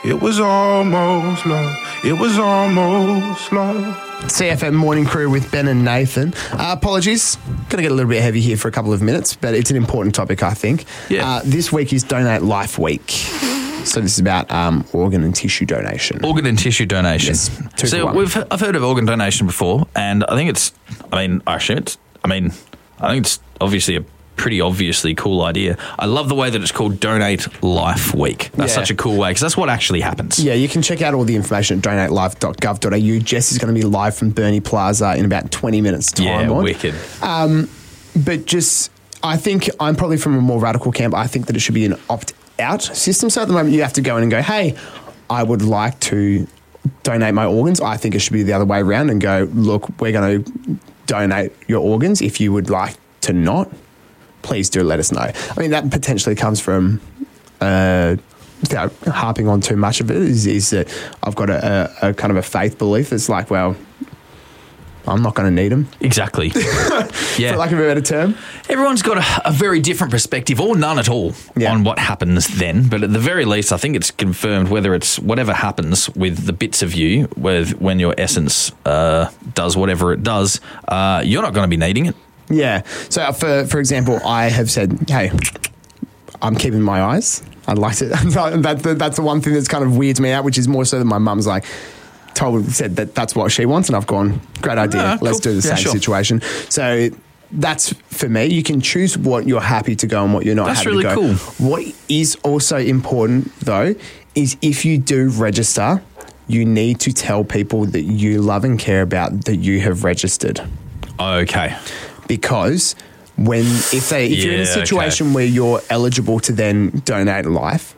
It was almost love. It was almost love. CFM Morning Crew with Ben and Nathan. Apologies, going to get a little bit heavy here for a couple of minutes, but it's an important topic, I think. Yeah. This week is Donate Life Week. So this is about organ and tissue donation. Organ and tissue donation. Yes, 2 So for 1. I've heard of organ donation before, and I think it's obviously a pretty obviously cool idea. I love the way that it's called Donate Life Week. That's such a cool way, because that's what actually happens. Yeah, you can check out all the information at donatelife.gov.au. Jess is going to be live from Burnie Plaza in about 20 minutes' time. Yeah, wicked. But I think I'm probably from a more radical camp. I think that it should be an opt-out system. So at the moment you have to go in and go, hey, I would like to donate my organs. I think it should be the other way around and go, look, we're going to donate your organs. If you would like to not, please do let us know. I mean, that potentially comes from, without harping on too much of it, is that I've got a kind of a faith belief. It's like, well, I'm not going to need them. Exactly. Yeah. For lack of a better term. Everyone's got a very different perspective, or none at all, on what happens then. But at the very least, I think it's confirmed, whether it's whatever happens with the bits of you, when your essence does whatever it does, you're not going to be needing it. Yeah. So, for example, I have said, hey, I'm keeping my eyes. I'd like to. That's the one thing that's kind of weirds me out, which is more so that my mum's like, said that's what she wants, and I've gone, great idea. Let's do the same situation. So that's for me. You can choose what you're happy to go and what you're not happy to go. That's really cool. What is also important, though, is if you do register, you need to tell people that you love and care about that you have registered. Okay. Because if you're in a situation where you're eligible to then donate life,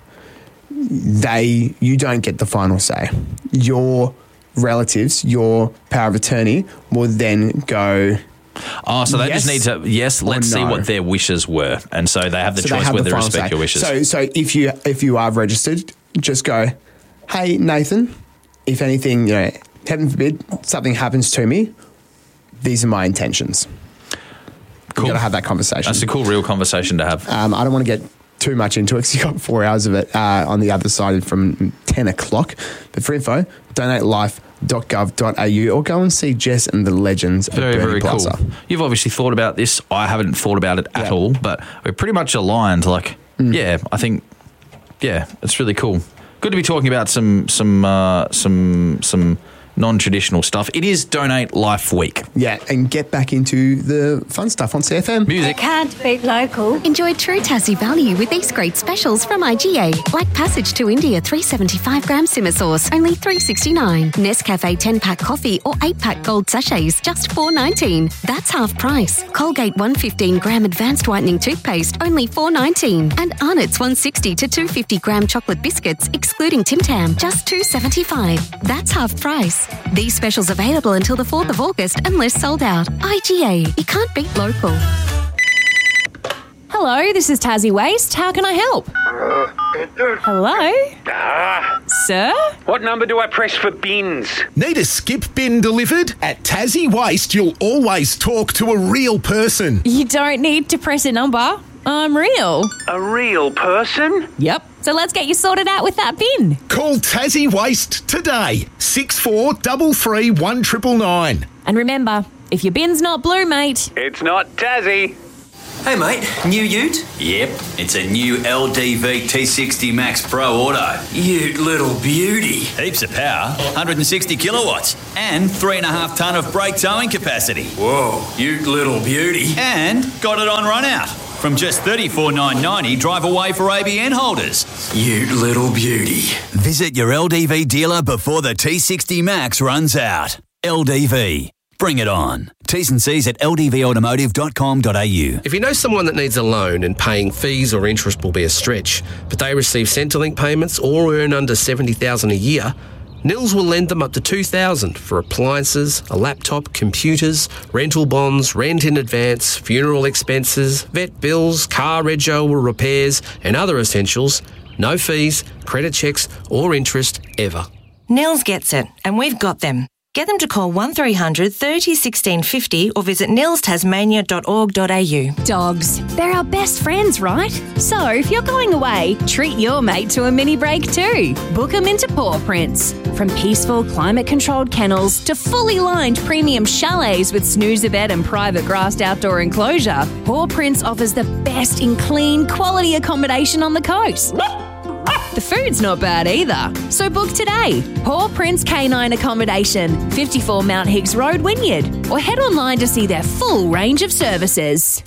you don't get the final say. Your relatives, your power of attorney, will then go. Oh, so they just need to let's see what their wishes were, and so they have the choice whether to respect your wishes. So if you are registered, just go, hey Nathan, if anything, heaven forbid, something happens to me, these are my intentions. Cool. You've got to have that conversation. That's a cool, real conversation to have. I don't want to get too much into it because you've got 4 hours of it on the other side from 10 o'clock. But for info, donatelife.gov.au or go and see Jess and the legends at Burnie Plaza. Cool. You've obviously thought about this. I haven't thought about it at all, but we're pretty much aligned. I think, it's really cool. Good to be talking about some non-traditional stuff. It is Donate Life Week. Yeah, and get back into the fun stuff on CFM. Music. Can't beat local. Enjoy true Tassie value with these great specials from IGA. Like Passage to India 375 gram simmer sauce, only $3.69. Nescafe 10-pack coffee or 8-pack gold sachets, just $4.19. That's half price. Colgate 115 gram advanced whitening toothpaste, only $4.19. And Arnott's 160 to 250 gram chocolate biscuits, excluding Tim Tam, just $2.75. That's half price. These specials available until the 4th of August unless sold out. IGA, you can't beat local. Hello, this is Tassie Waste. How can I help? Hello? Sir? What number do I press for bins? Need a skip bin delivered? At Tassie Waste, you'll always talk to a real person. You don't need to press a number. I'm real. A real person? Yep. So let's get you sorted out with that bin. Call Tassie Waste today. 6433 1999. And remember, if your bin's not blue, mate, it's not Tassie. Hey mate, new ute? Yep, it's a new LDV T60 Max Pro Auto. Ute little beauty. Heaps of power, 160 kilowatts, and 3.5 tonne of brake towing capacity. Whoa, ute little beauty. And got it on run out. From just $34,990 drive away for ABN holders. Ute little beauty. Visit your LDV dealer before the T60 Max runs out. LDV. Bring it on. T's and C's at ldvautomotive.com.au. If you know someone that needs a loan and paying fees or interest will be a stretch, but they receive Centrelink payments or earn under $70,000 a year, Nils will lend them up to $2,000 for appliances, a laptop, computers, rental bonds, rent in advance, funeral expenses, vet bills, car rego or repairs, and other essentials. No fees, credit checks, or interest ever. Nils gets it, and we've got them. Get them to call 1300 30 16 50 or visit nilstasmania.org.au. Dogs. They're our best friends, right? So if you're going away, treat your mate to a mini break too. Book them into Paw Prints. From peaceful, climate-controlled kennels to fully lined premium chalets with snoozer bed and private grassed outdoor enclosure, Paw Prints offers the best in clean, quality accommodation on the coast. The food's not bad either. So book today. Paw Prints Canine Accommodation, 54 Mount Higgs Road, Wynyard. Or head online to see their full range of services.